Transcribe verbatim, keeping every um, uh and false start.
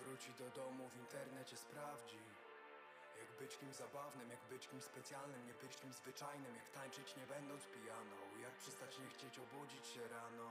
wróci do domu, w internecie sprawdzi, jak być kimś zabawnym, jak być kimś specjalnym, nie być kimś zwyczajnym, jak tańczyć nie będąc pijaną, jak przestać nie chcieć obudzić się rano.